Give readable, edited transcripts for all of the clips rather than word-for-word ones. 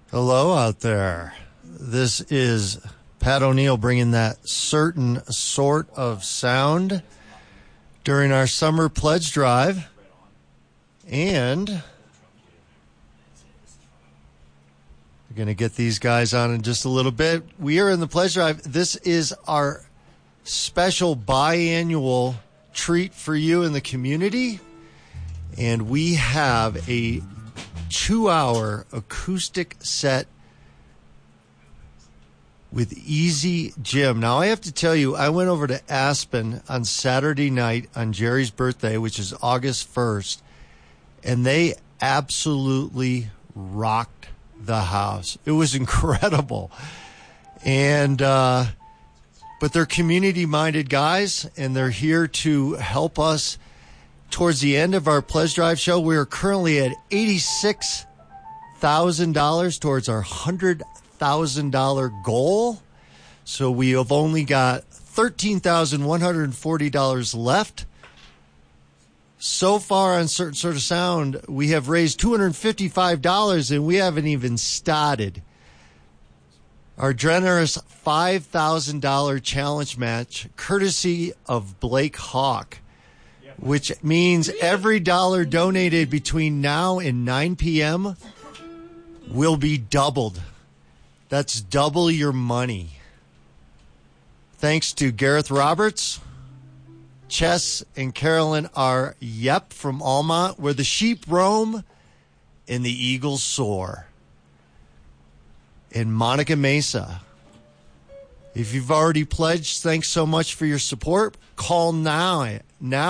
Hello out there. This is Pat O'Neill bringing that certain sort of sound during our summer pledge drive. And we're going to get these guys on in just a little bit. We are in the pledge drive. This is our special biannual treat for you in the community. And we have a 2-hour acoustic set with Easy Gym. Now, I have to tell you, I went over to Aspen on Saturday night on Jerry's birthday, which is August 1st, and they absolutely rocked the house. It was incredible. And, but they're community-minded guys, and they're here to help us towards the end of our Pledge Drive show. We are currently at $86,000 towards our $100,000 goal. So we have only got $13,140 left. So far on Certain Sort of Sound, we have raised $255, and we haven't even started. Our generous $5,000 challenge match, courtesy of Blake Hawk, which means every dollar donated between now and 9 p.m. will be doubled. That's double your money. Thanks to Gareth Roberts, Chess, and Carolyn R. Yep from Almont, where the sheep roam and the eagles soar. In Monica Mesa. If you've already pledged, thanks so much for your support. Call now at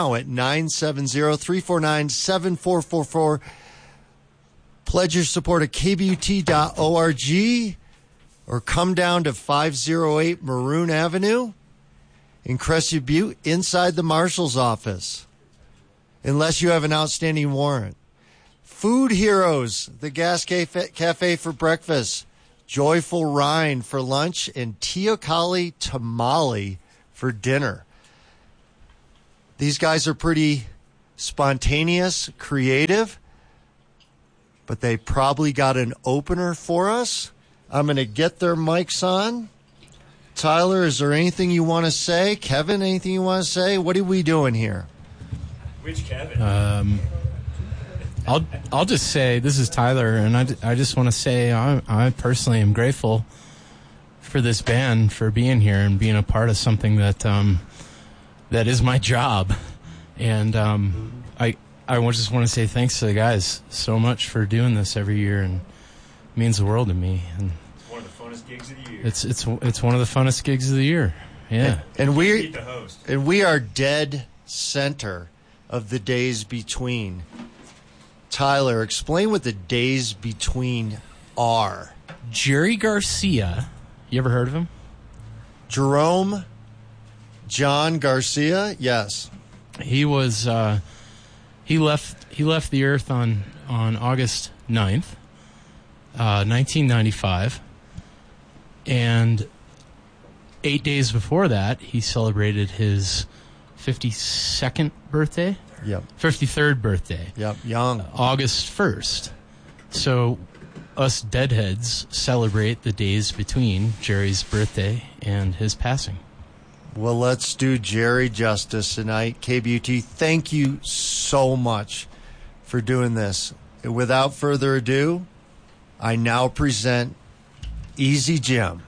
970-349-7444. Pledge your support at kbut.org or come down to 508 Maroon Avenue in Crescent Butte inside the marshal's office, unless you have an outstanding warrant. Food Heroes, the Gas Cafe for breakfast, Joyful Rhine for lunch, and Teocalli Tamale for dinner. These guys are pretty spontaneous, creative, but they probably got an opener for us. I'm going to get their mics on. Tyler, is there anything you want to say? Kevin, anything you want to say? What are we doing here? Which Kevin? I'll just say this is Tyler, and I just want to say I personally am grateful for this band for being here and being a part of something that that is my job, and I just want to say thanks to the guys so much for doing this every year, and it means the world to me. And it's one of the funnest gigs of the year. It's one of the funnest gigs of the year. Yeah, and we are dead center of the days between. Tyler, explain what the days between are. Jerry Garcia, you ever heard of him? Jerome John Garcia, yes. He was he left the earth on August 9th, 1995, and 8 days before that he celebrated his 52nd birthday. Yep. 53rd birthday. Yep, young. August 1st. So us deadheads celebrate the days between Jerry's birthday and his passing. Well, let's do Jerry justice tonight. KBUT, thank you so much for doing this. Without further ado, I now present Easy Gym.